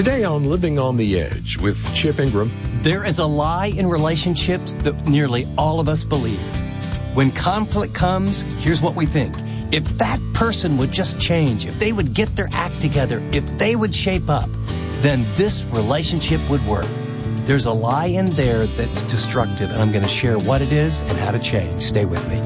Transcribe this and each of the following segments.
Today on Living on the Edge with Chip Ingram. There is a lie in relationships that nearly all of us believe. When conflict comes, here's what we think. If that person would just change, if they would get their act together, if they would shape up, then this relationship would work. There's a lie in there that's destructive, and I'm going to share what it is and how to change. Stay with me.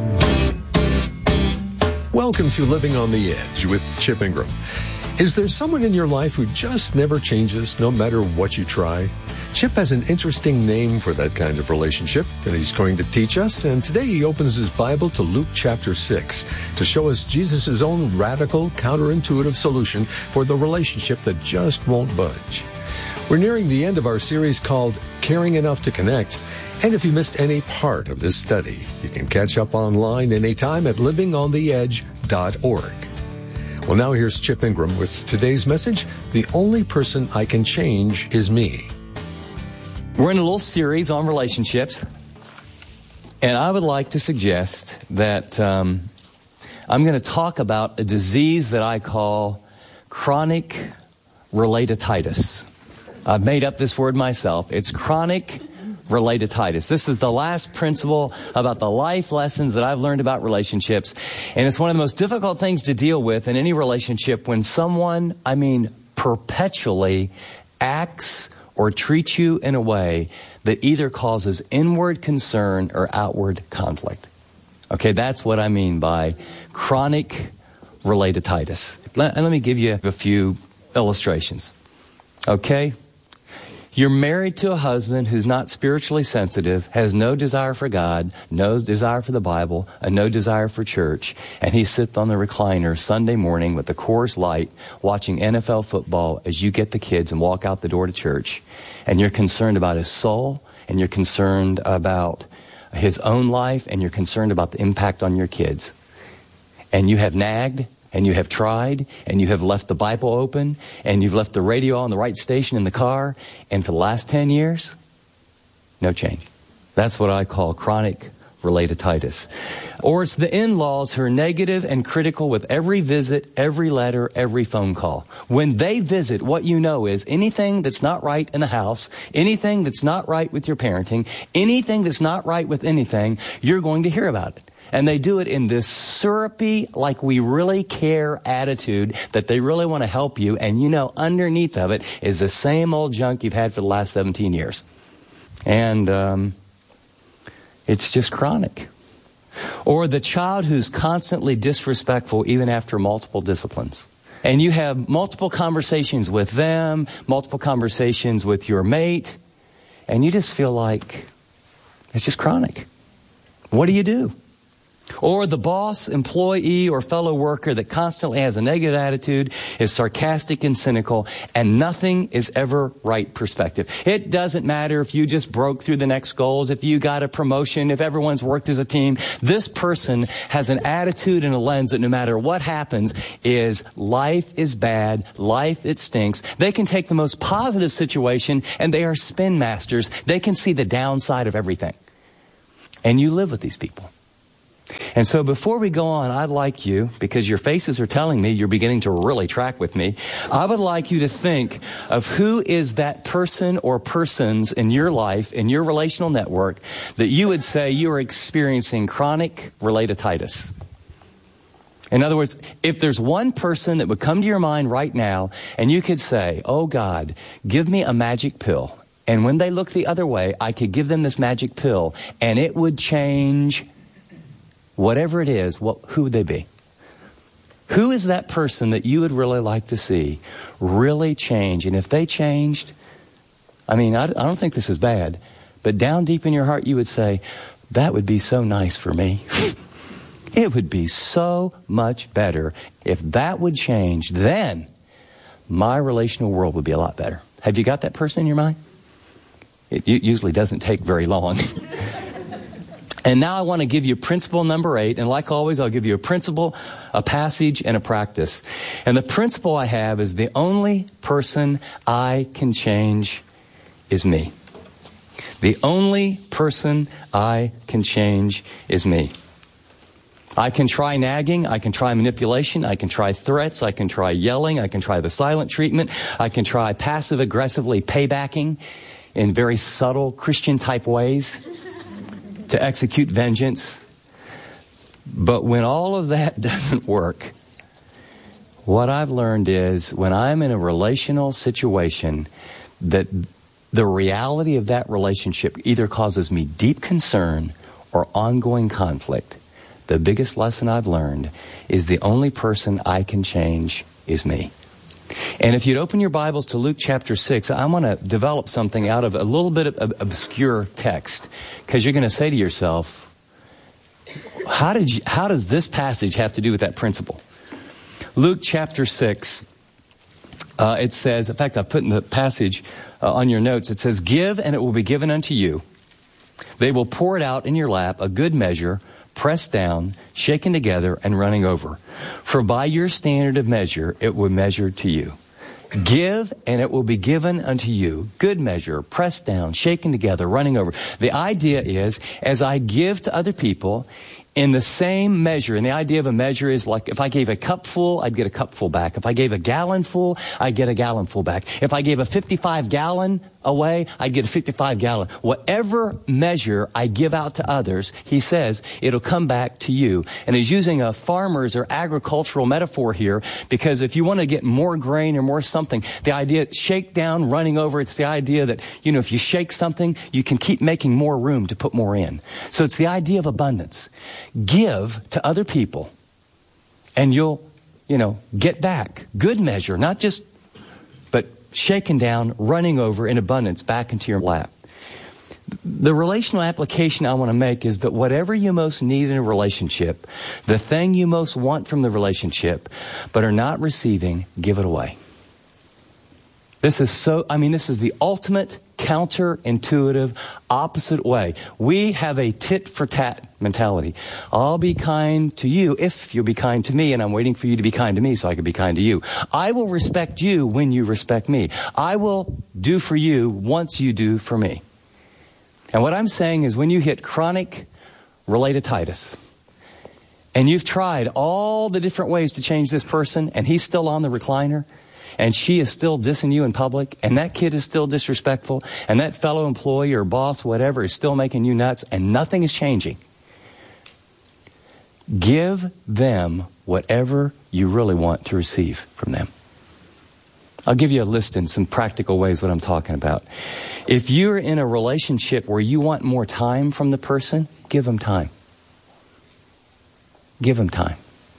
Welcome to Living on the Edge with Chip Ingram. Is there someone in your life who just never changes, no matter what you try? Chip has an interesting name for that kind of relationship that he's going to teach us, and today he opens his Bible to Luke chapter 6 to show us Jesus' own radical, counterintuitive solution for the relationship that just won't budge. We're nearing the end of our series called Caring Enough to Connect, and if you missed any part of this study, you can catch up online anytime at livingontheedge.org. Well, now here's Chip Ingram with today's message, The Only Person I Can Change Is Me. We're in a little series on relationships, and I would like to suggest that I'm going to talk about a disease that I call chronic relatitis. I've made up this word myself. It's chronic relatitis. This is the last principle about the life lessons that I've learned about relationships. And it's one of the most difficult things to deal with in any relationship when someone, perpetually acts or treats you in a way that either causes inward concern or outward conflict. Okay, that's what I mean by chronic relatitis. Let me give you a few illustrations. Okay? You're married to a husband who's not spiritually sensitive, has no desire for God, no desire for the Bible, and no desire for church. And he sits on the recliner Sunday morning with the Coors Light watching NFL football as you get the kids and walk out the door to church. And you're concerned about his soul, and you're concerned about his own life, and you're concerned about the impact on your kids. And you have nagged, and you have tried, and you have left the Bible open, and you've left the radio on the right station in the car, and for the last 10 years, no change. That's what I call chronic relatitis. Or it's the in-laws who are negative and critical with every visit, every letter, every phone call. When they visit, what you know is anything that's not right in the house, anything that's not right with your parenting, anything that's not right with anything, you're going to hear about it. And they do it in this syrupy, like we really care attitude that they really want to help you. And you know, underneath of it is the same old junk you've had for the last 17 years. And it's just chronic. Or the child who's constantly disrespectful even after multiple disciplines. And you have multiple conversations with them, multiple conversations with your mate, and you just feel like it's just chronic. What do you do? Or the boss, employee, or fellow worker that constantly has a negative attitude, is sarcastic and cynical, and nothing is ever right perspective. It doesn't matter if you just broke through the next goals, if you got a promotion, if everyone's worked as a team. This person has an attitude and a lens that no matter what happens is life is bad, life it stinks. They can take the most positive situation and they are spin masters. They can see the downside of everything. And you live with these people. And so before we go on, I'd like you, because your faces are telling me you're beginning to really track with me, I would like you to think of who is that person or persons in your life, in your relational network, that you would say you are experiencing chronic relatitis. In other words, if there's one person that would come to your mind right now, and you could say, oh God, give me a magic pill. And when they look the other way, I could give them this magic pill, and it would change whatever it is. Who would they be? Who is that person that you would really like to see really change? And if they changed, I don't think this is bad, but down deep in your heart you would say, that would be so nice for me. It would be so much better if that would change. Then my relational world would be a lot better. Have you got that person in your mind? It usually doesn't take very long. And now I want to give you principle number 8. And like always, I'll give you a principle, a passage, and a practice. And the principle I have is the only person I can change is me. The only person I can change is me. I can try nagging, I can try manipulation, I can try threats, I can try yelling, I can try the silent treatment, I can try passive-aggressively paybacking in very subtle Christian-type ways to execute vengeance. But when all of that doesn't work, what I've learned is when I'm in a relational situation that the reality of that relationship either causes me deep concern or ongoing conflict, the biggest lesson I've learned is the only person I can change is me. And if you'd open your Bibles to Luke chapter 6, I want to develop something out of a little bit of obscure text, because you're going to say to yourself, how does this passage have to do with that principle? Luke chapter 6, it says, in fact, I put in the passage on your notes, it says, "Give, and it will be given unto you. They will pour it out in your lap, a good measure, pressed down, shaken together, and running over. For by your standard of measure, it will measure to you. Give, and it will be given unto you. Good measure, pressed down, shaken together, running over." The idea is, as I give to other people, in the same measure, and the idea of a measure is like if I gave a cup full, I'd get a cup full back. If I gave a gallon full, I'd get a gallon full back. If I gave a 55-gallon away, I'd get a 55-gallon. Whatever measure I give out to others, he says, it'll come back to you. And he's using a farmer's or agricultural metaphor here, because if you want to get more grain or more something, the idea, shake down, running over, it's the idea that, if you shake something, you can keep making more room to put more in. So it's the idea of abundance. Give to other people, and you'll, get back. Good measure, not just, but shaken down, running over in abundance back into your lap. The relational application I want to make is that whatever you most need in a relationship, the thing you most want from the relationship, but are not receiving, give it away. This is the ultimate counterintuitive, opposite way. We have a tit-for-tat mentality. I'll be kind to you if you'll be kind to me, and I'm waiting for you to be kind to me so I can be kind to you. I will respect you when you respect me. I will do for you once you do for me. And what I'm saying is when you hit chronic relatitis, and you've tried all the different ways to change this person, and he's still on the recliner, and she is still dissing you in public, and that kid is still disrespectful, and that fellow employee or boss, whatever, is still making you nuts, and nothing is changing, give them whatever you really want to receive from them. I'll give you a list in some practical ways what I'm talking about. If you're in a relationship where you want more time from the person, give them time. Give them time.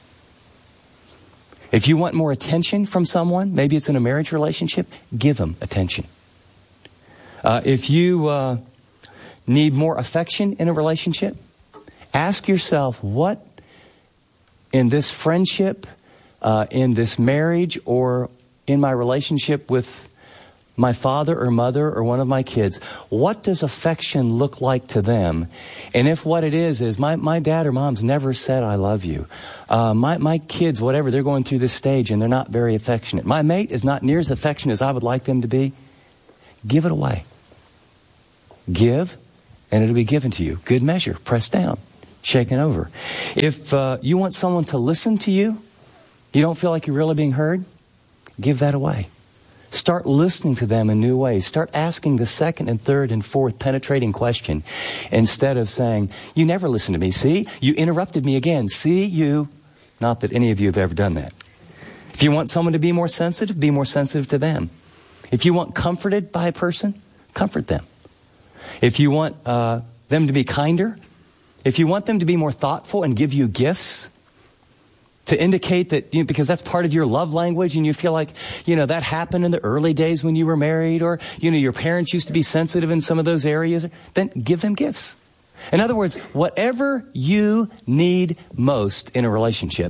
If you want more attention from someone, maybe it's in a marriage relationship, give them attention. If you need more affection in a relationship, ask yourself, what in this friendship, in this marriage, or in my relationship with my father or mother or one of my kids, what does affection look like to them? And if what it is my dad or mom's never said I love you. My kids, whatever, they're going through this stage and they're not very affectionate. My mate is not near as affectionate as I would like them to be. Give it away. Give, and it'll be given to you. Good measure, pressed down, shaken over. If you want someone to listen to you, you don't feel like you're really being heard, give that away. Start listening to them in new ways. Start asking the second and third and fourth penetrating question instead of saying, you never listen to me. See, you interrupted me again. See, you. Not that any of you have ever done that. If you want someone to be more sensitive to them. If you want comforted by a person, comfort them. If you want them to be kinder, if you want them to be more thoughtful and give you gifts, to indicate that, because that's part of your love language, and you feel like, that happened in the early days when you were married, or, your parents used to be sensitive in some of those areas, then give them gifts. In other words, whatever you need most in a relationship,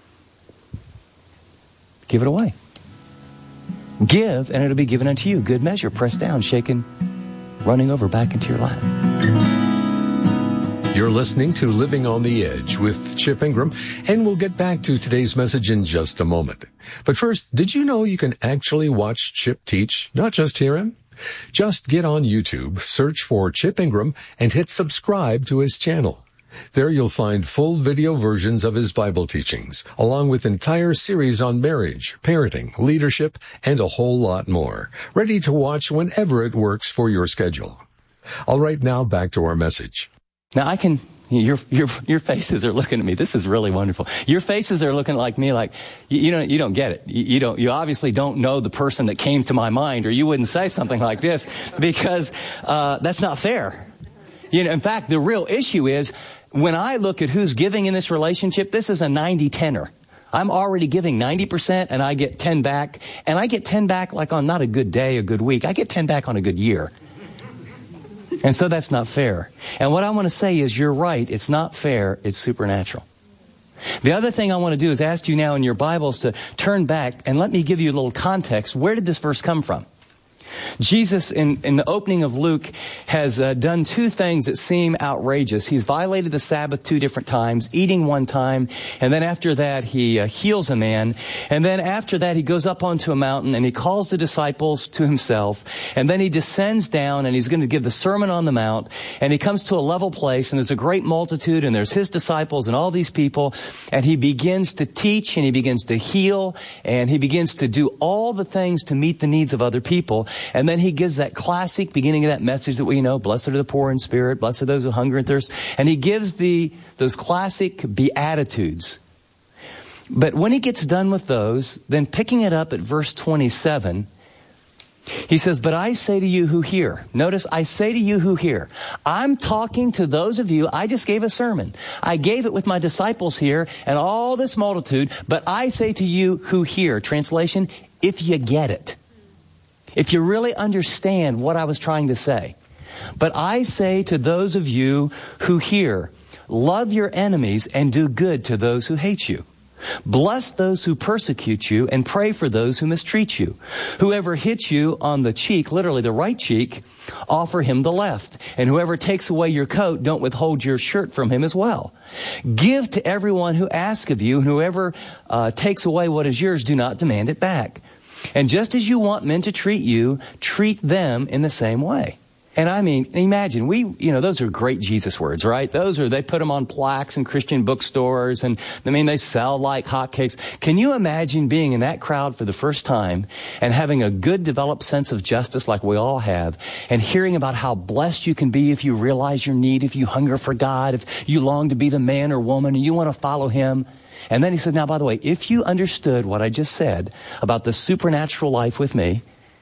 give it away. Give, and it'll be given unto you. Good measure, pressed down, shaken, running over back into your lap. You're listening to Living on the Edge with Chip Ingram, and we'll get back to today's message in just a moment. But first, did you know you can actually watch Chip teach, not just hear him? Just get on YouTube, search for Chip Ingram, and hit subscribe to his channel. There you'll find full video versions of his Bible teachings, along with entire series on marriage, parenting, leadership, and a whole lot more, ready to watch whenever it works for your schedule. All right, now back to our message. Now your faces are looking at me. This is really wonderful. Your faces are looking like me, like you don't get it. You obviously don't know the person that came to my mind, or you wouldn't say something like this, because that's not fair. In fact, the real issue is when I look at who's giving in this relationship, this is a 90-10er. I'm already giving 90% and I get 10 back, and I get 10 back like on not a good day, a good week. I get 10 back on a good year. And so that's not fair. And what I want to say is, you're right. It's not fair. It's supernatural. The other thing I want to do is ask you now in your Bibles to turn back and let me give you a little context. Where did this verse come from? Jesus, in the opening of Luke, has done two things that seem outrageous. He's violated the Sabbath 2 different times, eating one time, and then after that he heals a man. And then after that he goes up onto a mountain and he calls the disciples to himself. And then he descends down and he's going to give the Sermon on the Mount. And he comes to a level place and there's a great multitude and there's his disciples and all these people. And he begins to teach and he begins to heal and he begins to do all the things to meet the needs of other people. And then he gives that classic beginning of that message that we know, blessed are the poor in spirit, blessed are those who hunger and thirst. And he gives those classic beatitudes. But when he gets done with those, then picking it up at verse 27, he says, but I say to you who hear. Notice, I say to you who hear. I'm talking to those of you. I just gave a sermon. I gave it with my disciples here and all this multitude. But I say to you who hear. Translation, if you get it. If you really understand what I was trying to say. But I say to those of you who hear, love your enemies and do good to those who hate you. Bless those who persecute you and pray for those who mistreat you. Whoever hits you on the cheek, literally the right cheek, offer him the left. And whoever takes away your coat, don't withhold your shirt from him as well. Give to everyone who asks of you, and whoever takes away what is yours, do not demand it back. And just as you want men to treat you, treat them in the same way. And I mean, imagine, those are great Jesus words, right? They put them on plaques in Christian bookstores, and they sell like hotcakes. Can you imagine being in that crowd for the first time and having a good developed sense of justice like we all have, and hearing about how blessed you can be if you realize your need, if you hunger for God, if you long to be the man or woman and you want to follow him? And then he says, now, by the way, if you understood what I just said about the supernatural life with me,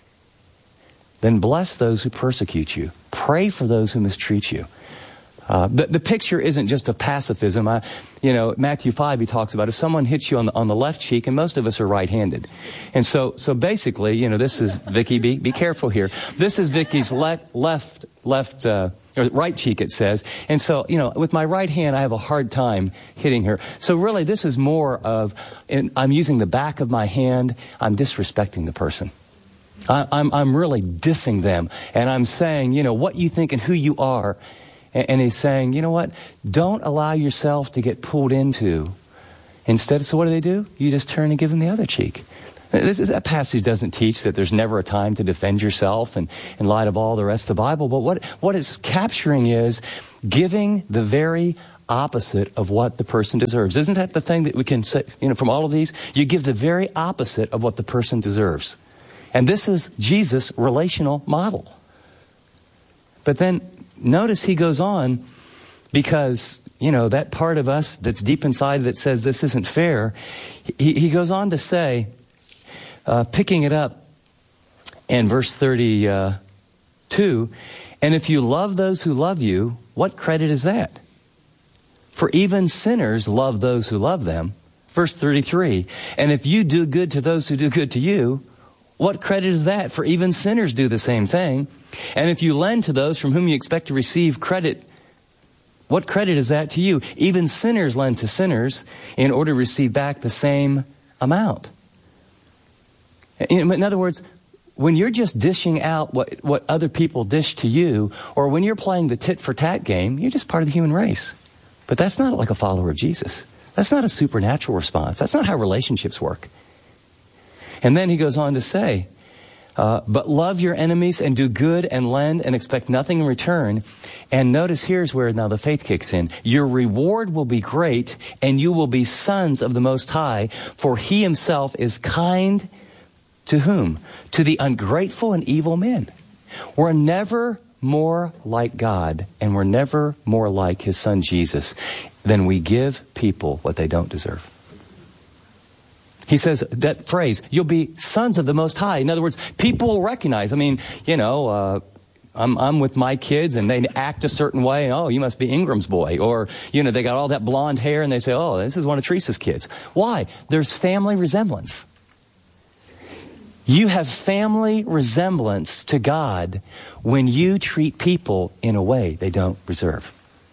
then bless those who persecute you. Pray for those who mistreat you. The picture isn't just of pacifism. Matthew 5, he talks about if someone hits you on the left cheek, and most of us are right-handed. And so basically, this is Vicky, be careful here. This is Vicky's left or right cheek, it says. And so, with my right hand, I have a hard time hitting her. So really, this is more of, I'm using the back of my hand, I'm disrespecting the person. I'm really dissing them. And I'm saying, what you think and who you are. And he's saying, you know what? Don't allow yourself to get pulled into. Instead, so what do? You just turn and give them the other cheek. That passage doesn't teach that there's never a time to defend yourself in light of all the rest of the Bible. But what it's capturing is giving the very opposite of what the person deserves. Isn't that the thing that we can say, from all of these? You give the very opposite of what the person deserves. And this is Jesus' relational model. But then notice he goes on, because, that part of us that's deep inside that says this isn't fair, he goes on to say, picking it up in verse 32, and if you love those who love you, what credit is that? For even sinners love those who love them. Verse 33, and if you do good to those who do good to you, what credit is that? For even sinners do the same thing. And if you lend to those from whom you expect to receive credit, what credit is that to you? Even sinners lend to sinners in order to receive back the same amount. In other words, when you're just dishing out what other people dish to you, or when you're playing the tit-for-tat game, you're just part of the human race. But that's not like a follower of Jesus. That's not a supernatural response. That's not how relationships work. And then he goes on to say, But love your enemies and do good and lend and expect nothing in return. And notice here's where now the faith kicks in. Your reward will be great and you will be sons of the Most High, for he himself is kind to whom? To the ungrateful and evil men. We're never more like God and we're never more like his son Jesus than we give people what they don't deserve. He says that phrase, you'll be sons of the Most High. In other words, people will recognize. I mean, I'm with my kids and they act a certain way. And, oh, you must be Ingram's boy. Or, they got all that blonde hair and they say, oh, this is one of Teresa's kids. Why? There's family resemblance. You have family resemblance to God when you treat people in a way they don't deserve.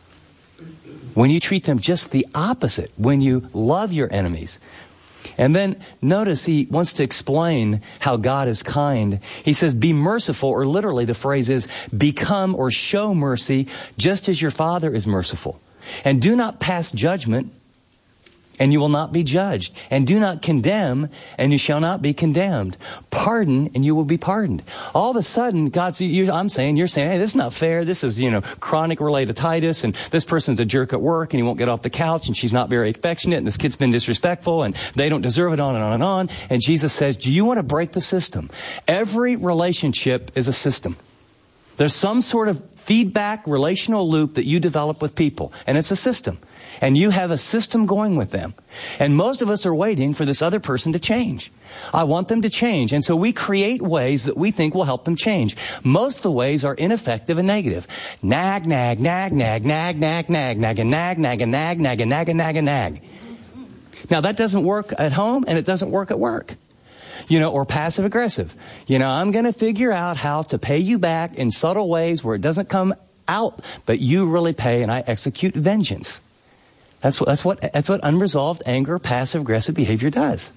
When you treat them just the opposite. When you love your enemies. And then notice he wants to explain how God is kind. He says, be merciful, or literally the phrase is, become or show mercy just as your Father is merciful. And do not pass judgment, and you will not be judged. And do not condemn, and you shall not be condemned. Pardon, and you will be pardoned. All of a sudden, you're saying, hey, this is not fair. This is, chronic relatitis, and this person's a jerk at work, and he won't get off the couch, and she's not very affectionate, and this kid's been disrespectful, and they don't deserve it, on and on and on. And Jesus says, do you want to break the system? Every relationship is a system. There's some sort of feedback relational loop that you develop with people, and it's a system. And you have a system going with them. And most of us are waiting for this other person to change. I want them to change. And so we create ways that we think will help them change. Most of the ways are ineffective and negative. Nag, nag, nag, nag, nag, nag, nag, nag, and nag, nag, and nag, nag, and nag, and nag, and nag. Now that doesn't work at home and it doesn't work at work. Or passive aggressive. I'm going to figure out how to pay you back in subtle ways where it doesn't come out, but you really pay and I execute vengeance. That's what unresolved anger, passive aggressive behavior does.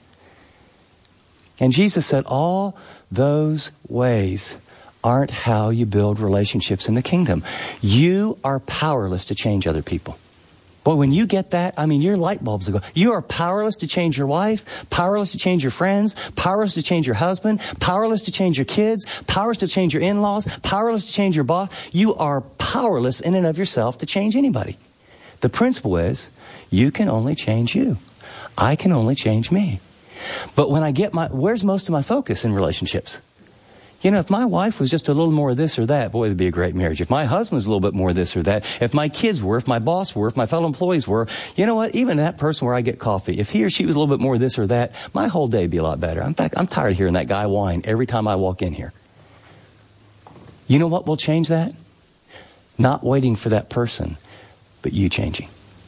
And Jesus said all those ways aren't how you build relationships in the kingdom. You are powerless to change other people. Boy, when you get that, your light bulbs will go. You are powerless to change your wife, powerless to change your friends, powerless to change your husband, powerless to change your kids, powerless to change your in-laws, powerless to change your boss. You are powerless in and of yourself to change anybody. The principle is, you can only change you. I can only change me. But when I get where's most of my focus in relationships? If my wife was just a little more of this or that, boy, it'd be a great marriage. If my husband was a little bit more of this or that, if my kids were, if my boss were, if my fellow employees were, you know what? Even that person where I get coffee, if he or she was a little bit more of this or that, my whole day would be a lot better. In fact, I'm tired of hearing that guy whine every time I walk in here. You know what will change that? Not waiting for that person, but you changing.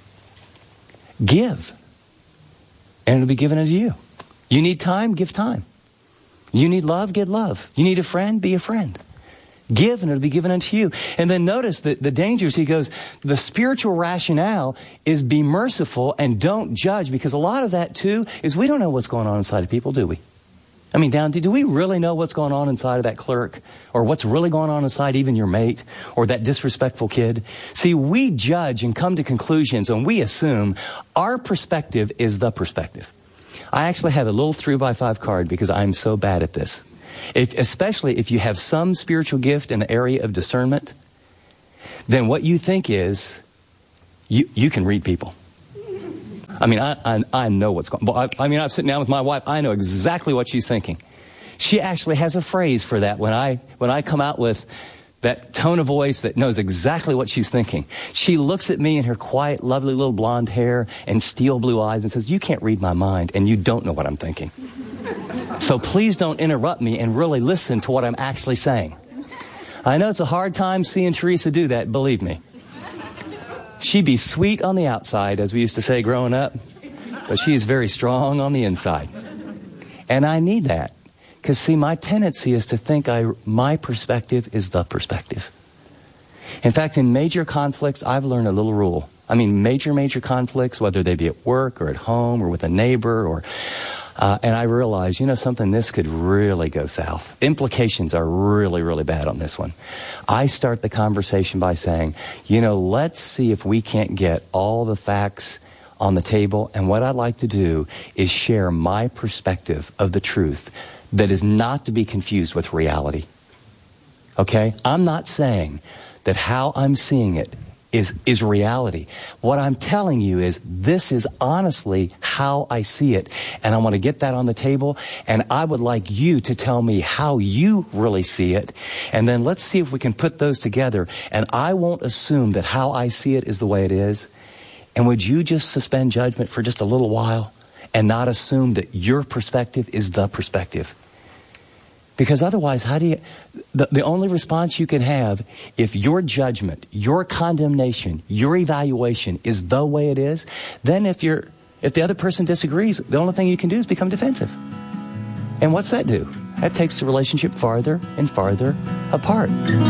Give, and it'll be given unto you. You need time, give time. You need love, get love. You need a friend, be a friend. Give, and it'll be given unto you. And then notice that the dangers, he goes, the spiritual rationale is be merciful and don't judge, because a lot of that, too, is we don't know what's going on inside of people, do we? Do we really know what's going on inside of that clerk? Or what's really going on inside even your mate? Or that disrespectful kid? See, we judge and come to conclusions and we assume our perspective is the perspective. I actually have a little 3x5 card because I'm so bad at this. Especially if you have some spiritual gift in the area of discernment, then what you think is, you can read people. I know what's going on. I'm sitting down with my wife. I know exactly what she's thinking. She actually has a phrase for that when I come out with that tone of voice that knows exactly what she's thinking. She looks at me in her quiet, lovely little blonde hair and steel blue eyes and says, you can't read my mind and you don't know what I'm thinking. So please don't interrupt me and really listen to what I'm actually saying. I know it's a hard time seeing Teresa do that, believe me. She'd be sweet on the outside, as we used to say growing up, but she is very strong on the inside. And I need that. Because, see, my tendency is to think my perspective is the perspective. In fact, in major conflicts, I've learned a little rule. Major conflicts, whether they be at work or at home or with a neighbor, and I realize, something, this could really go south. Implications are really, really bad on this one. I start the conversation by saying, let's see if we can't get all the facts on the table. And what I'd like to do is share my perspective of the truth that is not to be confused with reality. Okay? I'm not saying that how I'm seeing it is reality. What I'm telling you is this is honestly how I see it. And I want to get that on the table. And I would like you to tell me how you really see it. And then let's see if we can put those together. And I won't assume that how I see it is the way it is. And would you just suspend judgment for just a little while and not assume that your perspective is the perspective? Because otherwise, how do you... The only response you can have if your judgment, your condemnation, your evaluation is the way it is, then if the other person disagrees, the only thing you can do is become defensive. And what's that do? That takes the relationship farther and farther apart.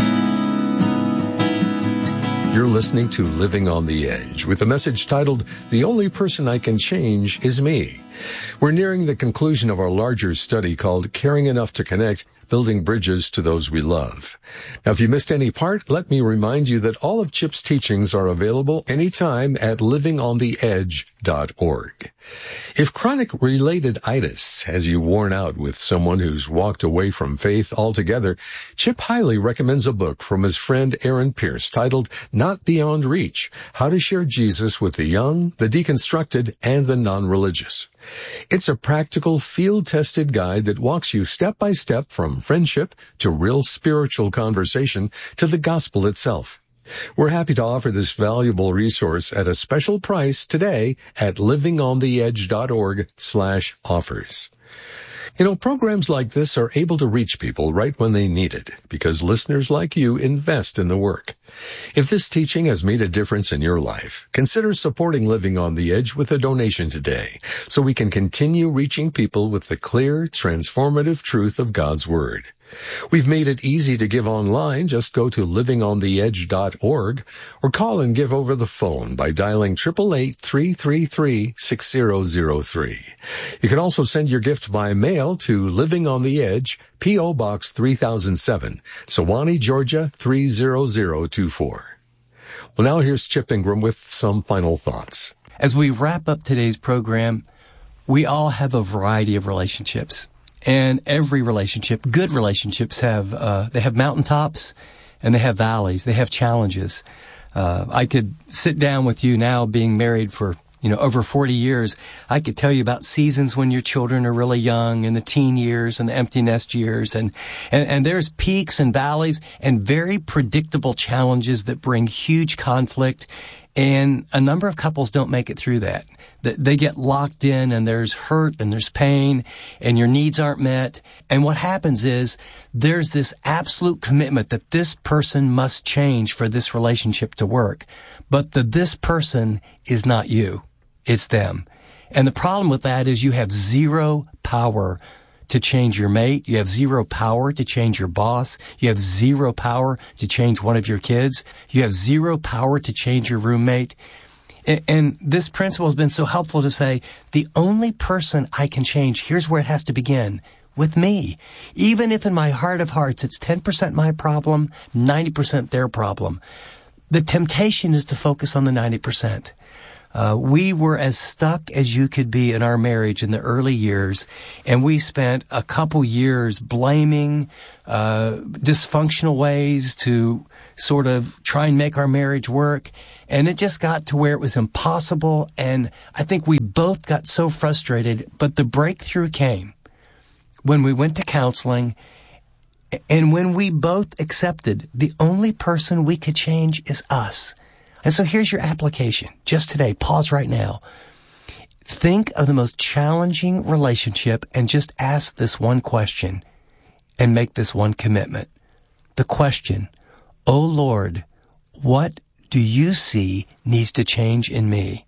You're listening to Living on the Edge with a message titled, "The Only Person I Can Change Is Me." We're nearing the conclusion of our larger study called Caring Enough to Connect, Building Bridges to Those We Love. Now, if you missed any part, let me remind you that all of Chip's teachings are available anytime at livingontheedge.org. If chronic-related itis has you worn out with someone who's walked away from faith altogether, Chip highly recommends a book from his friend Aaron Pierce titled Not Beyond Reach, How to Share Jesus with the Young, the Deconstructed, and the Non-Religious. It's a practical, field-tested guide that walks you step by step from friendship to real spiritual conversation to the gospel itself. We're happy to offer this valuable resource at a special price today at livingontheedge.org/offers. You know, programs like this are able to reach people right when they need it because listeners like you invest in the work. If this teaching has made a difference in your life, consider supporting Living on the Edge with a donation today so we can continue reaching people with the clear, transformative truth of God's Word. We've made it easy to give online. Just go to livingontheedge.org or call and give over the phone by dialing 888-333-6003. You can also send your gift by mail to Living on the Edge, P.O. Box 3007, Sewanee, Georgia 30024. Well, now here's Chip Ingram with some final thoughts. As we wrap up today's program, we all have a variety of relationships. And every relationship, good relationships they have mountaintops and they have valleys. They have challenges. I could sit down with you now being married for, over 40 years. I could tell you about seasons when your children are really young and the teen years and the empty nest years. And there's peaks and valleys and very predictable challenges that bring huge conflict. And a number of couples don't make it through that. They get locked in and there's hurt and there's pain and your needs aren't met. And what happens is there's this absolute commitment that this person must change for this relationship to work. But this person is not you. It's them. And the problem with that is you have zero power to change your mate. You have zero power to change your boss. You have zero power to change one of your kids. You have zero power to change your roommate. And this principle has been so helpful to say, the only person I can change, here's where it has to begin, with me. Even if in my heart of hearts it's 10% my problem, 90% their problem. The temptation is to focus on the 90%. We were as stuck as you could be in our marriage in the early years, and we spent a couple years blaming dysfunctional ways to sort of try and make our marriage work. And it just got to where it was impossible. And I think we both got so frustrated. But the breakthrough came when we went to counseling and when we both accepted the only person we could change is us. And so here's your application. Just today, pause right now. Think of the most challenging relationship and just ask this one question and make this one commitment. The question, "Oh Lord, what do you see needs to change in me?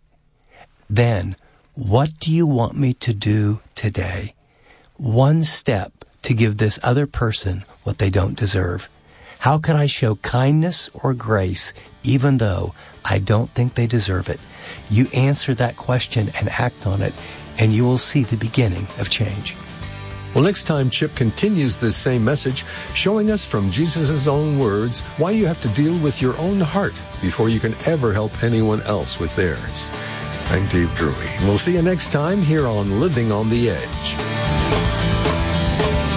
Then, what do you want me to do today? One step to give this other person what they don't deserve. How can I show kindness or grace even though I don't think they deserve it?" You answer that question and act on it, and you will see the beginning of change. Well, next time, Chip continues this same message, showing us from Jesus' own words why you have to deal with your own heart before you can ever help anyone else with theirs. I'm Dave Drury, and we'll see you next time here on Living on the Edge.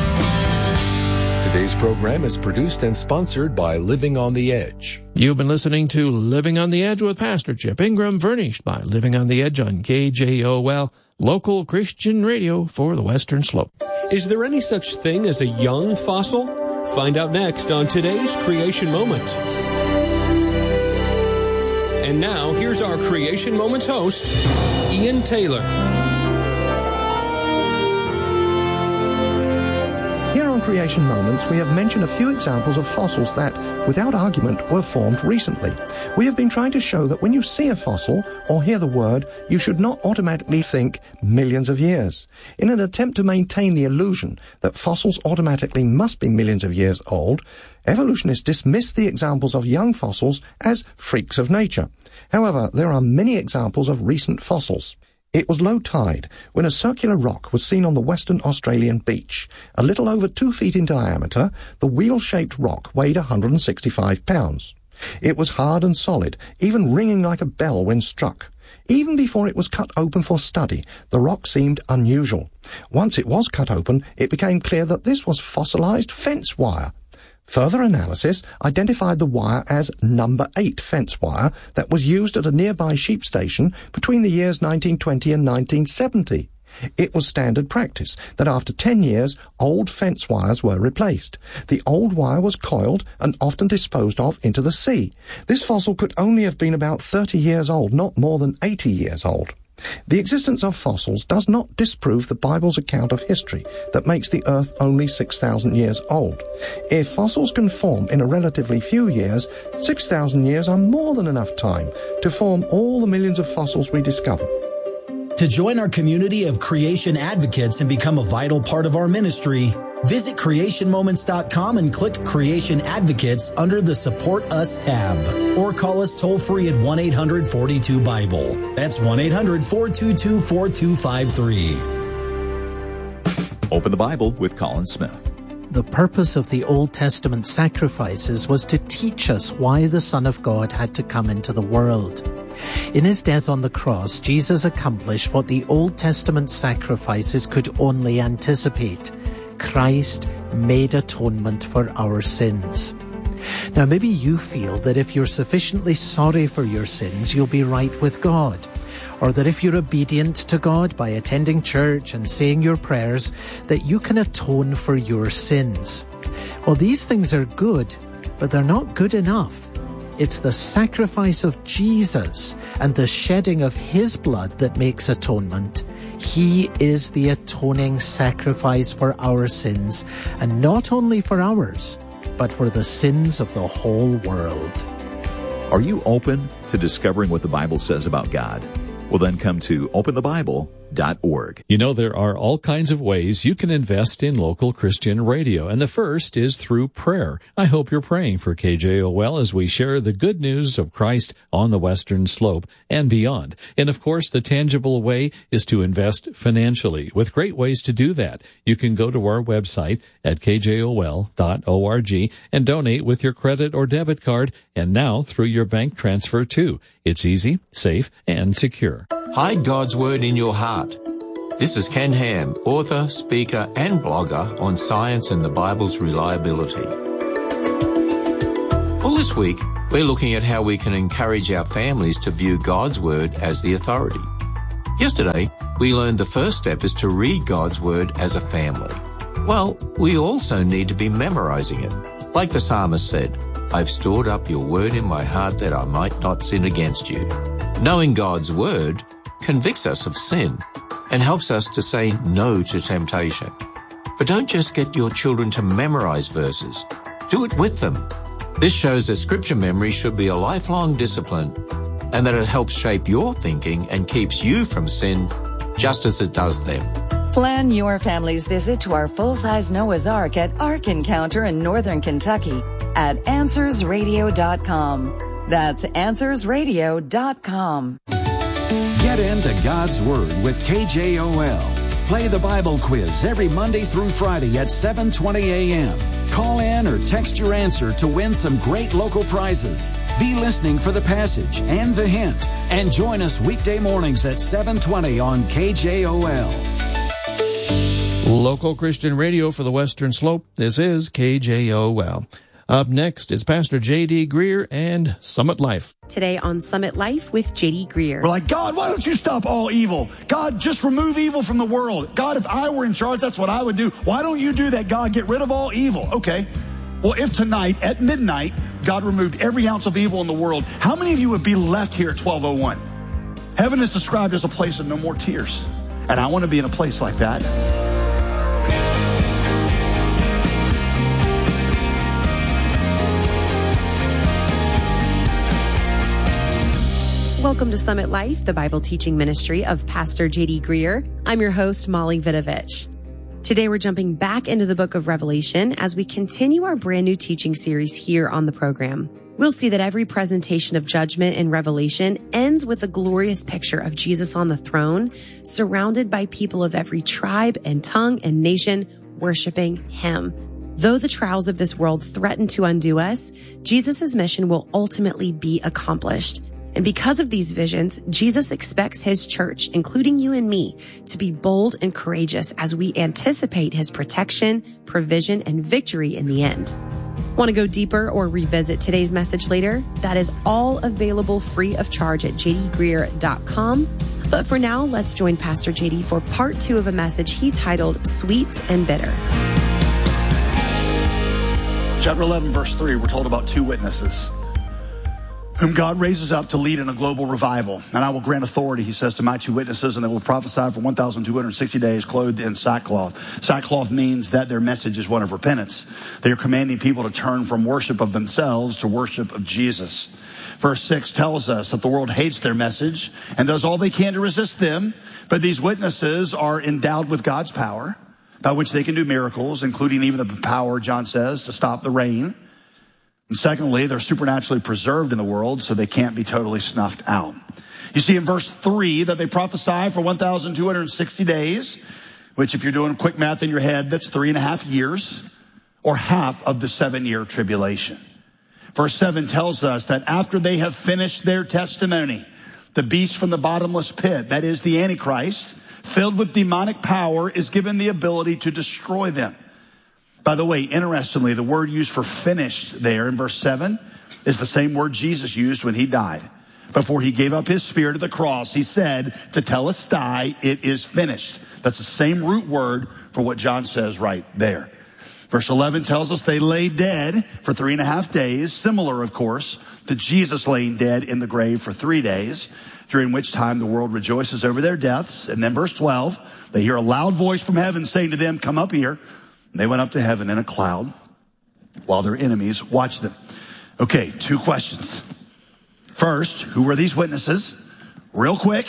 Today's program is produced and sponsored by Living on the Edge. You've been listening to Living on the Edge with Pastor Chip Ingram, furnished by Living on the Edge on KJOL, local Christian radio for the Western Slope. Is there any such thing as a young fossil? Find out next on today's Creation Moment. And now, here's our Creation Moments host, Ian Taylor. Here on Creation Moments, we have mentioned a few examples of fossils that, without argument, were formed recently. We have been trying to show that when you see a fossil or hear the word, you should not automatically think millions of years. In an attempt to maintain the illusion that fossils automatically must be millions of years old, evolutionists dismiss the examples of young fossils as freaks of nature. However, there are many examples of recent fossils. It was low tide when a circular rock was seen on the Western Australian beach. A little over 2 feet in diameter, the wheel-shaped rock weighed 165 pounds. It was hard and solid, even ringing like a bell when struck. Even before it was cut open for study, the rock seemed unusual. Once it was cut open, it became clear that this was fossilized fence wire. Further analysis identified the wire as number 8 fence wire that was used at a nearby sheep station between the years 1920 and 1970. It was standard practice that after 10 years, old fence wires were replaced. The old wire was coiled and often disposed of into the sea. This fossil could only have been about 30 years old, not more than 80 years old. The existence of fossils does not disprove the Bible's account of history that makes the earth only 6,000 years old. If fossils can form in a relatively few years, 6,000 years are more than enough time to form all the millions of fossils we discover. To join our community of creation advocates and become a vital part of our ministry, visit creationmoments.com and click Creation Advocates under the Support Us tab. Or call us toll-free at 1-800-42-BIBLE. That's 1-800-422-4253. Open the Bible with Colin Smith. The purpose of the Old Testament sacrifices was to teach us why the Son of God had to come into the world. In his death on the cross, Jesus accomplished what the Old Testament sacrifices could only anticipate. Christ made atonement for our sins. Now, maybe you feel that if you're sufficiently sorry for your sins, you'll be right with God. Or that if you're obedient to God by attending church and saying your prayers, that you can atone for your sins. Well, these things are good, but they're not good enough. It's the sacrifice of Jesus and the shedding of his blood that makes atonement. He is the atoning sacrifice for our sins, and not only for ours, but for the sins of the whole world. Are you open to discovering what the Bible says about God? Well, then come to openthebible.org. You know, there are all kinds of ways you can invest in local Christian radio, and the first is through prayer. I hope you're praying for KJOL as we share the good news of Christ on the Western Slope and beyond. And of course, the tangible way is to invest financially, with great ways to do that. You can go to our website at kjol.org and donate with your credit or debit card, and now through your bank transfer too. It's easy, safe, and secure. Hide God's Word in your heart. This is Ken Ham, author, speaker, and blogger on science and the Bible's reliability. Well, this week, we're looking at how we can encourage our families to view God's Word as the authority. Yesterday, we learned the first step is to read God's Word as a family. Well, we also need to be memorizing it. Like the psalmist said, I've stored up your word in my heart that I might not sin against you. Knowing God's Word convicts us of sin and helps us to say no to temptation. But don't just get your children to memorize verses. Do it with them. This shows that scripture memory should be a lifelong discipline and that it helps shape your thinking and keeps you from sin just as it does them. Plan your family's visit to our full-size Noah's Ark at Ark Encounter in Northern Kentucky at AnswersRadio.com. That's AnswersRadio.com. Get into God's Word with KJOL. Play the Bible quiz every Monday through Friday at 7:20 a.m. Call in or text your answer to win some great local prizes. Be listening for the passage and the hint, and join us weekday mornings at 7:20 on KJOL. Local Christian radio for the Western Slope. This is KJOL. Up next is Pastor J.D. Greer and Summit Life. Today on Summit Life with J.D. Greer. We're like, God, why don't you stop all evil? God, just remove evil from the world. God, if I were in charge, that's what I would do. Why don't you do that, God? Get rid of all evil. Okay. Well, if tonight at midnight, God removed every ounce of evil in the world, how many of you would be left here at 1201? Heaven is described as a place of no more tears. And I want to be in a place like that. Welcome to Summit Life, the Bible teaching ministry of Pastor J.D. Greer. I'm your host, Molly Vidovich. Today we're jumping back into the book of Revelation as we continue our brand new teaching series here on the program. We'll see that every presentation of judgment in Revelation ends with a glorious picture of Jesus on the throne, surrounded by people of every tribe and tongue and nation worshiping him. Though the trials of this world threaten to undo us, Jesus' mission will ultimately be accomplished. And because of these visions, Jesus expects his church, including you and me, to be bold and courageous as we anticipate his protection, provision, and victory in the end. Want to go deeper or revisit today's message later? That is all available free of charge at jdgreer.com. But for now, let's join Pastor JD for part 2 of a message he titled Sweet and Bitter. Chapter 11, verse 3, we're told about 2 witnesses whom God raises up to lead in a global revival. And I will grant authority, he says, to my 2 witnesses, and they will prophesy for 1,260 days clothed in sackcloth. Sackcloth means that their message is one of repentance. They are commanding people to turn from worship of themselves to worship of Jesus. Verse 6 tells us that the world hates their message and does all they can to resist them. But these witnesses are endowed with God's power, by which they can do miracles, including even the power, John says, to stop the rain. And secondly, they're supernaturally preserved in the world, so they can't be totally snuffed out. You see in verse 3 that they prophesy for 1,260 days, which if you're doing quick math in your head, that's 3.5 years, or half of the 7-year tribulation. Verse 7 tells us that after they have finished their testimony, the beast from the bottomless pit, that is the Antichrist, filled with demonic power, is given the ability to destroy them. By the way, interestingly, the word used for finished there in verse 7 is the same word Jesus used when he died. Before he gave up his spirit at the cross, he said, tetelestai, it is finished. That's the same root word for what John says right there. Verse 11 tells us they lay dead for 3.5 days, similar, of course, to Jesus laying dead in the grave for 3 days, during which time the world rejoices over their deaths. And then verse 12, they hear a loud voice from heaven saying to them, come up here. They went up to heaven in a cloud while their enemies watched them. Okay, 2 questions. First, who were these witnesses? Real quick.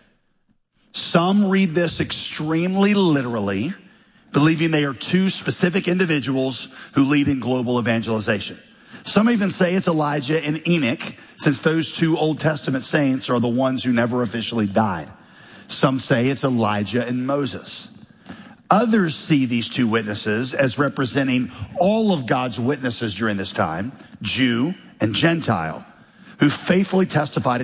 Some read this extremely literally, believing they are 2 specific individuals who lead in global evangelization. Some even say it's Elijah and Enoch, since those 2 Old Testament saints are the ones who never officially died. Some say it's Elijah and Moses. Others see these 2 witnesses as representing all of God's witnesses during this time, Jew and Gentile, who faithfully testified to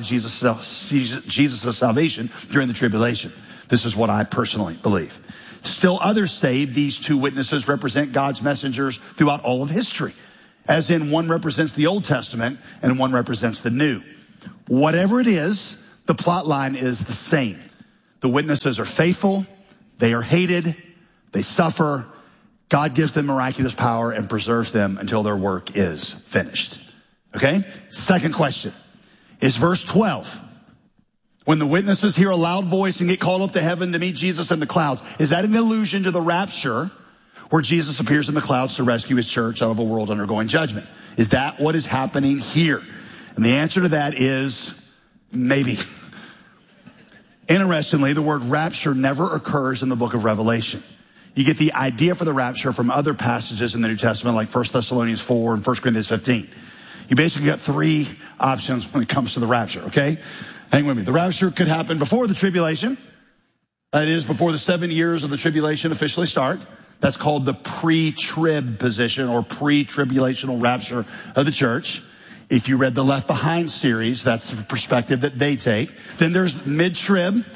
Jesus' salvation during the tribulation. This is what I personally believe. Still others say these 2 witnesses represent God's messengers throughout all of history, as in one represents the Old Testament and one represents the New. Whatever it is, the plot line is the same. The witnesses are faithful, they are hated, they suffer. God gives them miraculous power and preserves them until their work is finished. Okay? Second question is verse 12. When the witnesses hear a loud voice and get called up to heaven to meet Jesus in the clouds, is that an allusion to the rapture where Jesus appears in the clouds to rescue his church out of a world undergoing judgment? Is that what is happening here? And the answer to that is maybe. Interestingly, the word rapture never occurs in the book of Revelation. You get the idea for the rapture from other passages in the New Testament, like 1 Thessalonians 4 and 1 Corinthians 15. You basically got 3 options when it comes to the rapture, okay? Hang with me. The rapture could happen before the tribulation. That is, before the 7 years of the tribulation officially start. That's called the pre-trib position or pre-tribulational rapture of the church. If you read the Left Behind series, that's the perspective that they take. Then there's mid-trib.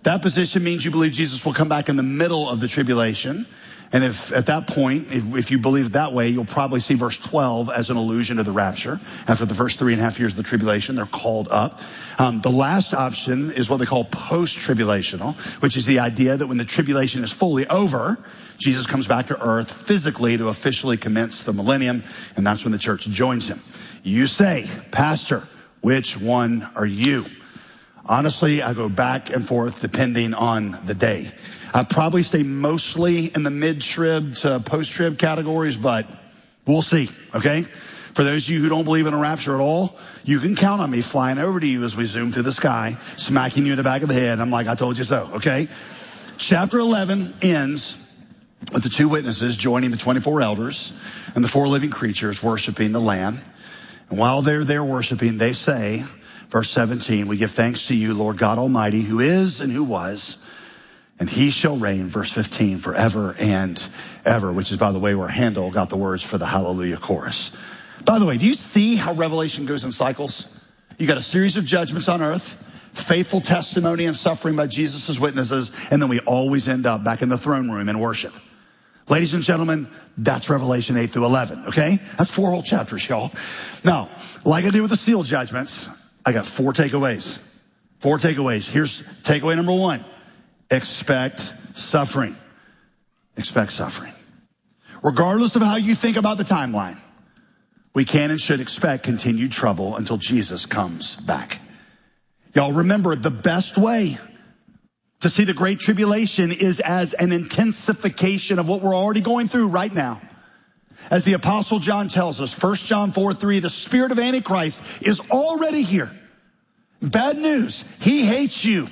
That position means you believe Jesus will come back in the middle of the tribulation. And if at that point, if you believe it that way, you'll probably see verse 12 as an allusion to the rapture. After the first 3.5 years of the tribulation, they're called up. The last option is what they call post-tribulational, which is the idea that when the tribulation is fully over, Jesus comes back to earth physically to officially commence the millennium, and that's when the church joins him. You say, Pastor, which one are you? Honestly, I go back and forth depending on the day. I probably stay mostly in the mid-trib to post-trib categories, but we'll see, okay? For those of you who don't believe in a rapture at all, you can count on me flying over to you as we zoom through the sky, smacking you in the back of the head. I'm like, I told you so, okay? Chapter 11 ends with the two witnesses joining the 24 elders and the four living creatures worshiping the Lamb. And while they're there worshiping, they say, verse 17, we give thanks to you, Lord God Almighty, who is and who was, and he shall reign, verse 15, forever and ever, which is, by the way, where Handel got the words for the Hallelujah chorus. By the way, do you see how Revelation goes in cycles? You got a series of judgments on earth, faithful testimony and suffering by Jesus' witnesses, and then we always end up back in the throne room in worship. Ladies and gentlemen, that's Revelation 8 through 11, okay? That's 4 whole chapters, y'all. Now, like I did with the seal judgments, I got 4 takeaways. 4 takeaways. Here's takeaway number 1. Expect suffering. Expect suffering. Regardless of how you think about the timeline, we can and should expect continued trouble until Jesus comes back. Y'all remember, the best way to see the Great Tribulation is as an intensification of what we're already going through right now. As the Apostle John tells us, 1 John 4:3, the spirit of Antichrist is already here. Bad news, he hates you.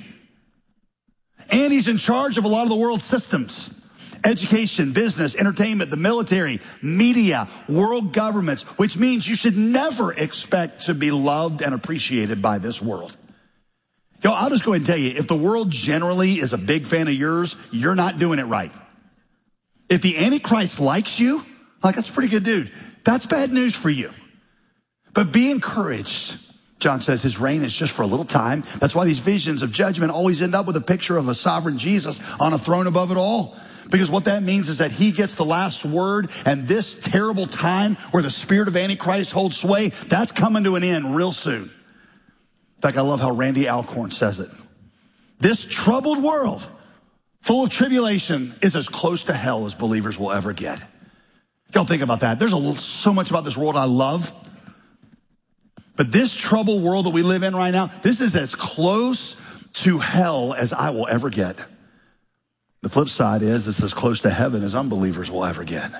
And he's in charge of a lot of the world's systems. Education, business, entertainment, the military, media, world governments, which means you should never expect to be loved and appreciated by this world. Yo, I'll just go ahead and tell you, if the world generally is a big fan of yours, you're not doing it right. If the Antichrist likes you, like, that's a pretty good dude, that's bad news for you. But be encouraged. John says his reign is just for a little time. That's why these visions of judgment always end up with a picture of a sovereign Jesus on a throne above it all. Because what that means is that he gets the last word, and this terrible time where the spirit of Antichrist holds sway, that's coming to an end real soon. In fact, I love how Randy Alcorn says it. This troubled world, full of tribulation, is as close to hell as believers will ever get. Y'all think about that. There's so much about this world I love. But this troubled world that we live in right now, this is as close to hell as I will ever get. The flip side is it's as close to heaven as unbelievers will ever get.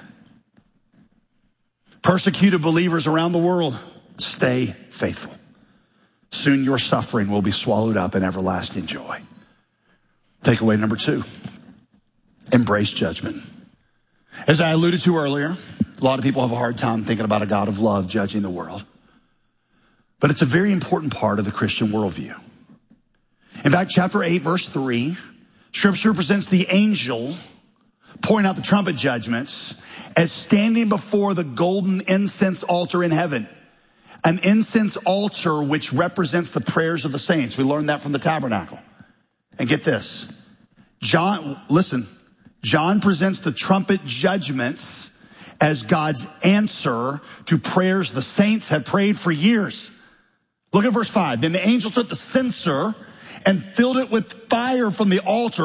Persecuted believers around the world, stay faithful. Soon your suffering will be swallowed up in everlasting joy. Takeaway number 2, embrace judgment. As I alluded to earlier, a lot of people have a hard time thinking about a God of love judging the world. But it's a very important part of the Christian worldview. In fact, chapter 8, verse 3, Scripture presents the angel pouring out the trumpet judgments as standing before the golden incense altar in heaven. An incense altar which represents the prayers of the saints. We learned that from the tabernacle. And get this. John presents the trumpet judgments as God's answer to prayers the saints have prayed for years. Look at verse 5. Then the angel took the censer and filled it with fire from the altar